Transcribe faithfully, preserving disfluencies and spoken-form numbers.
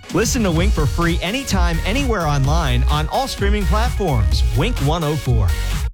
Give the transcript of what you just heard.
Listen to Wink for free anytime, anywhere online on all streaming platforms. Wink one oh four.